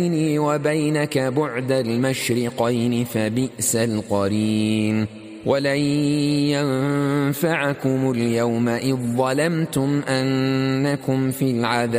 بيني وبينك بعد المشرقين فبئس القرين. ولن ينفعكم اليوم إذ ظلمتم أنكم في العذاب